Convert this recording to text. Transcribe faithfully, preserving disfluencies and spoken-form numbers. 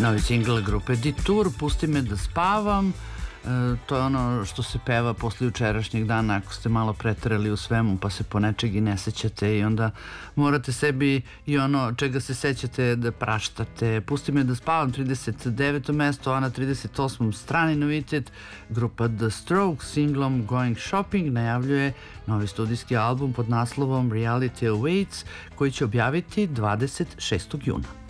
Novi singl grupe Detour, Pusti me da spavam. E, to je ono što se peva posle jučerašnjeg dana ako ste malo preterali u svemu pa se po nečeg i ne sećate i onda morate sebi i ono čega se sećate da praštate. Pusti me da spavam, trideset deveto mesto, a na trideset osmom strani novitet grupa The Strokes singlom Going Shopping najavljuje novi studijski album pod naslovom Reality Awaits koji će objaviti dvadeset šestog juna.